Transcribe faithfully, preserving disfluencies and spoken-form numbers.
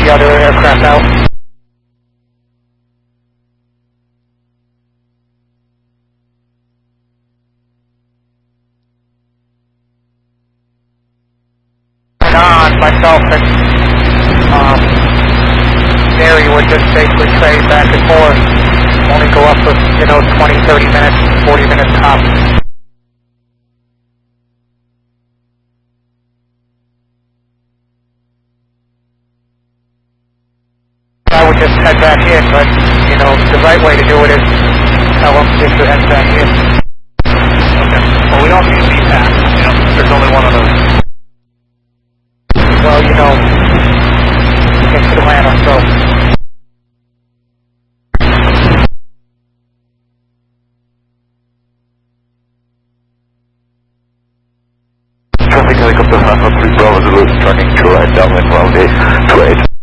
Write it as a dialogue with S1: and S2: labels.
S1: the other aircraft out. On myself and um, Mary would just basically trade back and forth, only go up for, you know, twenty, thirty minutes, forty minutes top. I would just head back in, but, you know, the right way to do it is tell them if you head back in.
S2: Okay. Well, we don't use C PAC, you know, there's only one of those.
S1: Well, you know, it's Atlanta, so.
S3: Traffic helicopter Alpha three Bravo Zulu, turning to right downwind runway two eight.